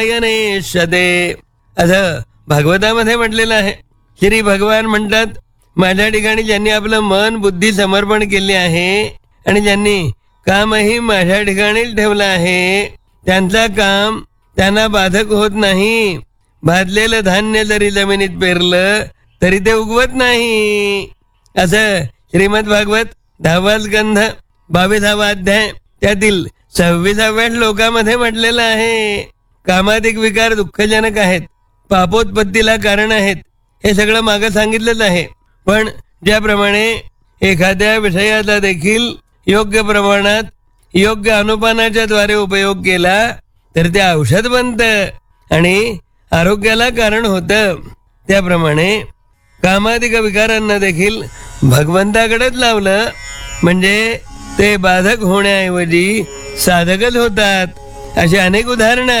नेष्यते असं भागवतामध्ये म्हटलेलं आहे. श्री भगवान म्हणतात, माझ्या ठिकाणी ज्यांनी आपलं मन बुद्धी समर्पण केले आहे आणि ज्यांनी कामही माझ्या ठिकाणीच ठेवलं आहे, त्यांचा काम त्यांना बाधक होत नाही. भाजलेलं धान्य जरी जमिनीत पेरलं तरी ते उगवत नाही. असं श्रीमद भागवत 10वा स्कंध 22वा अध्याय त्यातील 26व्या श्लोकामध्ये म्हटलेलं आहे. कामाधिक विकार दुःखजनक आहेत, पापोत्पत्तीला कारण आहेत, हे सगळं मागं सांगितलंच आहे. पण ज्याप्रमाणे एखाद्या विषयाचा देखील योग्य प्रमाणात योग्य अनुपानाच्या द्वारे उपयोग केला तर ते औषध बनतं आणि आरोग्याला कारण होतं, त्याप्रमाणे कामाधिक विकारांना देखील भगवंताकडेच लावलं म्हणजे ते बाधक होण्याऐवजी साधकच होतात. अशी अनेक उदाहरणं